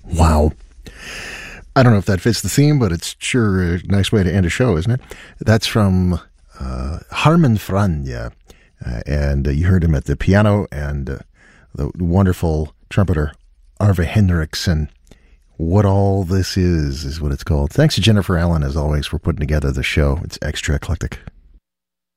Wow. I don't know if that fits the theme, but it's sure a nice way to end a show, isn't it? That's from Harman Franja. And you heard him at the piano and the wonderful trumpeter Arve Henriksen. What All This Is what it's called. Thanks to Jennifer Allen, as always, for putting together the show. It's extra eclectic.